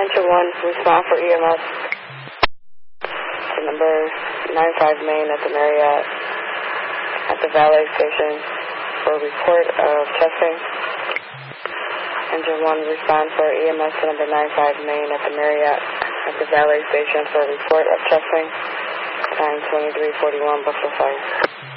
Engine 1, respond for EMS to number 95 Main at the Marriott at the valet station for a report of testing. Engine 1, respond for EMS to number 95 Main at the Marriott at the valet station for a report of testing. Time 2341, Buffalo Fire.